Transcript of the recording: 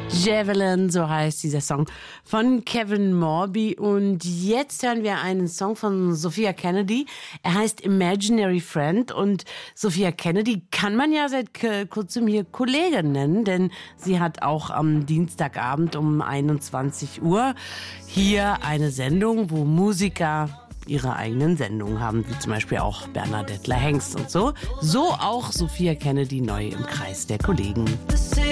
Javelin, so heißt dieser Song von Kevin Morby. Und jetzt hören wir einen Song von Sophia Kennedy. Er heißt Imaginary Friend. Und Sophia Kennedy kann man ja seit kurzem hier Kollegin nennen, denn sie hat auch am Dienstagabend um 21 Uhr hier eine Sendung, wo Musiker ihre eigenen Sendungen haben, wie zum Beispiel auch Bernadette Hengst und so. So auch Sophia Kennedy neu im Kreis der Kollegen.